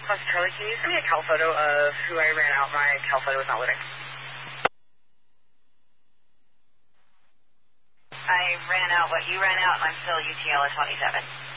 Plus Charlie, can you send me a cal photo of who I ran out? My cal photo is not loading. I ran out what you ran out, and I'm still UTL at 27.